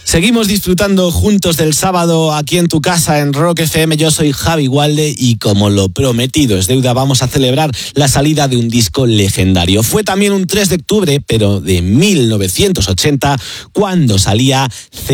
Seguimos disfrutando juntos del sábado aquí en tu casa en Rock FM. Yo soy Javi Walde y como lo prometido es deuda, vamos a celebrar la salida de un disco legendario. Fue también un 3 de octubre, pero de 1980, cuando salía